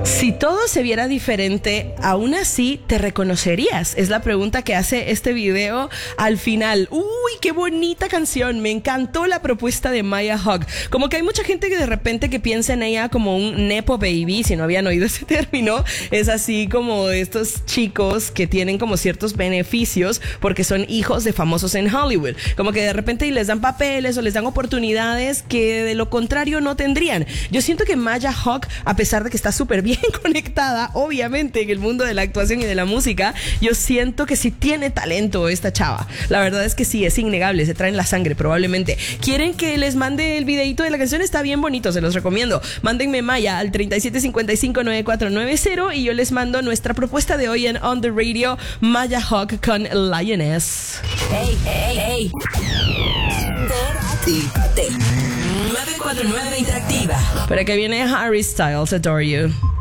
Si todo se viera diferente, ¿aún así te reconocerías? Es la pregunta que hace este video al final. ¡Uy, qué bonita canción! Me encantó la propuesta de Maya Hawke. Como que hay mucha gente que de repente que piensa en ella como un nepo baby, si no habían oído ese término. Es así como estos chicos que tienen como ciertos beneficios porque son hijos de famosos en Hollywood. Como que de repente les dan papeles o les dan oportunidades que de lo contrario no tendrían. Yo siento que Maya Hawke, a pesar de que está súper bien conectada, obviamente, en el mundo de la actuación y de la música, yo siento que sí tiene talento esta chava. La verdad es que sí, es innegable, se trae en la sangre probablemente. ¿Quieren que les mande el videito de la canción? Está bien bonito, se los recomiendo. Mándenme Maya al 37559490 y yo les mando nuestra propuesta de hoy en On The Radio, Maya Hawke con Lioness. Hey, hey, hey. Interactive. 949 Interactiva. Para que viene Harry Styles, Adore You.